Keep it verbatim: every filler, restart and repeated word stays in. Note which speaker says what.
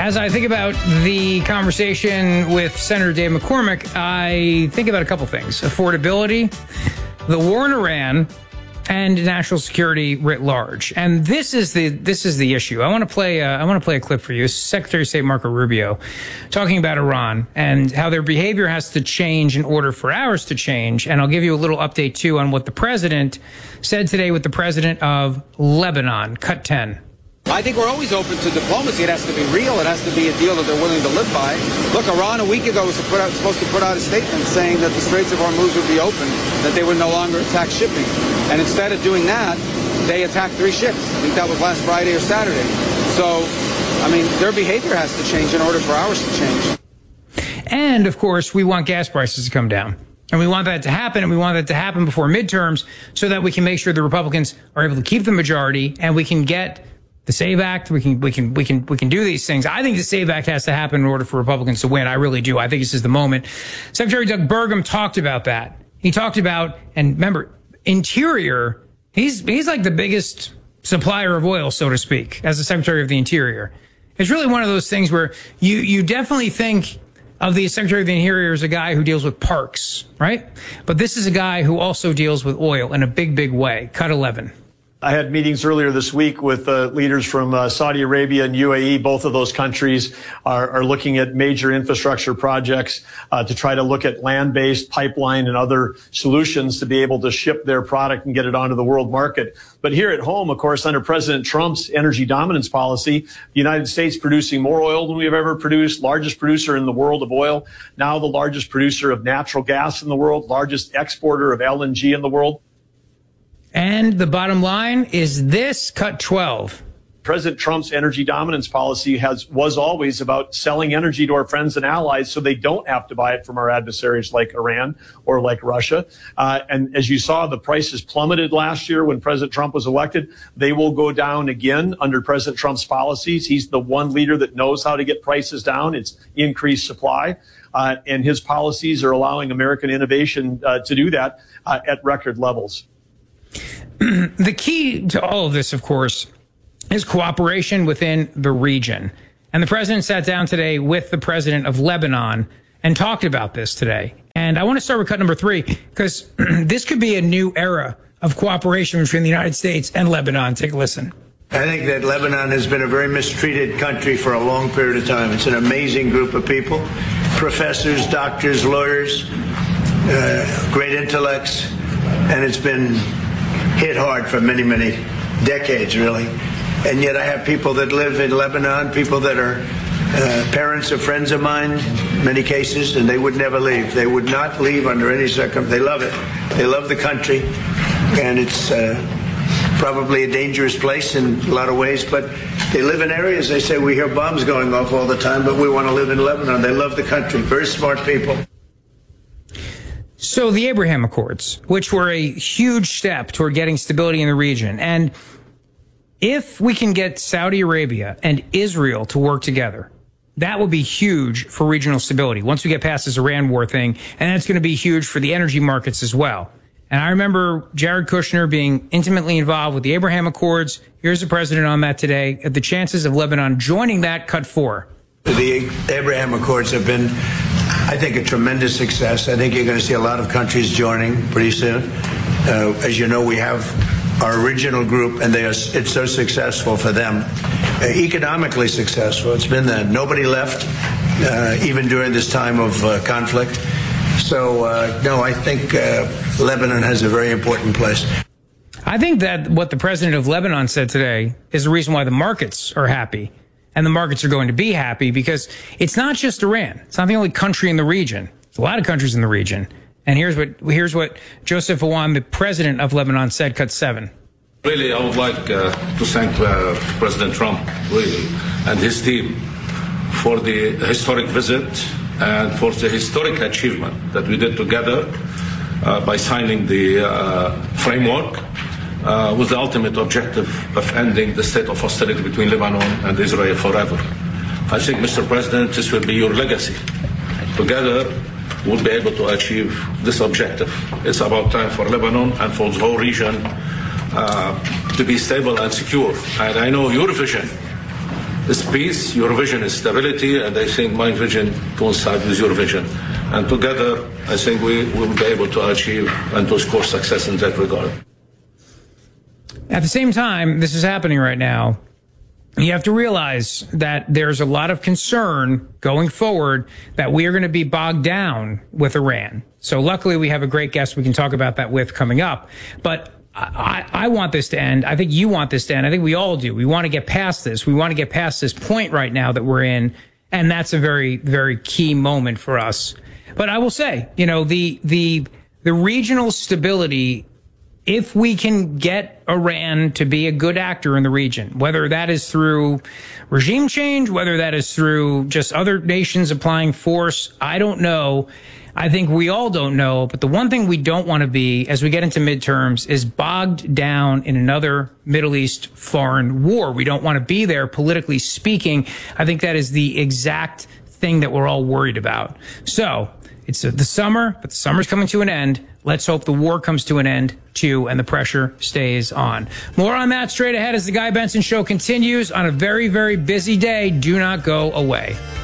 Speaker 1: As I think about the conversation with Senator Dave McCormick, I think about a couple things. Affordability, the war in Iran, and national security writ large. And this is the this is the issue. I want to play uh, I want to play a clip for you. Secretary of State Marco Rubio talking about Iran and how their behavior has to change in order for ours to change. And I'll give you a little update too on what the president said today with the president of Lebanon. Cut ten.
Speaker 2: I think we're always open to diplomacy. It has to be real. It has to be a deal that they're willing to live by. Look, Iran a week ago was to put out, supposed to put out a statement saying that the Straits of Hormuz would be open, that they would no longer attack shipping. And instead of doing that, they attacked three ships. I think that was last Friday or Saturday. So, I mean, their behavior has to change in order for ours to change.
Speaker 1: And, of course, we want gas prices to come down. And we want that to happen, and we want that to happen before midterms so that we can make sure the Republicans are able to keep the majority and we can get the SAVE Act. We can, we can, we can, we can do these things. I think the SAVE Act has to happen in order for Republicans to win. I really do. I think this is the moment. Secretary Doug Burgum talked about that. He talked about, and remember, Interior, he's, he's like the biggest supplier of oil, so to speak, as the Secretary of the Interior. It's really one of those things where you, you definitely think of the Secretary of the Interior as a guy who deals with parks, right? But this is a guy who also deals with oil in a big, big way. Cut eleven.
Speaker 3: I had meetings earlier this week with uh, leaders from uh, Saudi Arabia and U A E. Both of those countries are, are looking at major infrastructure projects uh, to try to look at land-based pipeline and other solutions to be able to ship their product and get it onto the world market. But here at home, of course, under President Trump's energy dominance policy, the United States producing more oil than we have ever produced, largest producer in the world of oil, now the largest producer of natural gas in the world, largest exporter of L N G in the world.
Speaker 1: And the bottom line is this, cut twelve.
Speaker 3: President Trump's energy dominance policy has was always about selling energy to our friends and allies so they don't have to buy it from our adversaries like Iran or like Russia. Uh, and as you saw, the prices plummeted last year when President Trump was elected. They will go down again under President Trump's policies. He's the one leader that knows how to get prices down. It's increased supply. Uh, and his policies are allowing American innovation uh, to do that uh, at record levels.
Speaker 1: The key to all of this, of course, is cooperation within the region. And the president sat down today with the president of Lebanon and talked about this today. And I want to start with cut number three, because this could be a new era of cooperation between the United States and Lebanon. Take a listen.
Speaker 4: I think that Lebanon has been a very mistreated country for a long period of time. It's an amazing group of people, professors, doctors, lawyers, uh, great intellects, and it's been hit hard for many, many decades, really. And yet I have people that live in Lebanon, people that are uh, parents of friends of mine, in many cases, and they would never leave. They would not leave under any circumstance. They love it. They love the country, and it's uh, probably a dangerous place in a lot of ways, but they live in areas, they say, we hear bombs going off all the time, but we want to live in Lebanon. They love the country. Very smart people.
Speaker 1: So the Abraham Accords, which were a huge step toward getting stability in the region. And if we can get Saudi Arabia and Israel to work together, that would be huge for regional stability once we get past this Iran war thing. And that's going to be huge for the energy markets as well. And I remember Jared Kushner being intimately involved with the Abraham Accords. Here's the president on that today. At the chances of Lebanon joining that, cut four.
Speaker 4: The Abraham Accords have been, I think, a tremendous success. I think you're going to see a lot of countries joining pretty soon. Uh, as you know, we have our original group, and they are, it's so successful for them. Uh, economically successful. It's been that. Nobody left, uh, even during this time of uh, conflict. So, uh, no, I think uh, Lebanon has a very important place.
Speaker 1: I think that what the president of Lebanon said today is the reason why the markets are happy. And the markets are going to be happy because it's not just Iran. It's not the only country in the region. There's a lot of countries in the region. And here's what here's what Joseph Aoun, the president of Lebanon, said, cut seven.
Speaker 5: Really, I would like uh, to thank uh, President Trump, really, and his team for the historic visit and for the historic achievement that we did together uh, by signing the uh, framework Uh, with the ultimate objective of ending the state of hostility between Lebanon and Israel forever. I think, Mister President, this will be your legacy. Together, we'll be able to achieve this objective. It's about time for Lebanon and for the whole region uh, to be stable and secure. And I know your vision is peace, your vision is stability, and I think my vision coincides with your vision. And together, I think we will be able to achieve and to score success in that regard.
Speaker 1: At the same time, this is happening right now. You have to realize that there's a lot of concern going forward that we are going to be bogged down with Iran. So luckily, we have a great guest we can talk about that with coming up. But I, I want this to end. I think you want this to end. I think we all do. We want to get past this. We want to get past this point right now that we're in. And that's a very, very key moment for us. But I will say, you know, the, the, the regional stability, if we can get Iran to be a good actor in the region, whether that is through regime change, whether that is through just other nations applying force, I don't know. I think we all don't know. But the one thing we don't want to be as we get into midterms is bogged down in another Middle East foreign war. We don't want to be there politically speaking. I think that is the exact thing that we're all worried about. So it's the summer, but the summer's coming to an end. Let's hope the war comes to an end, too, and the pressure stays on. More on that straight ahead as the Guy Benson Show continues on a very, very busy day. Do not go away.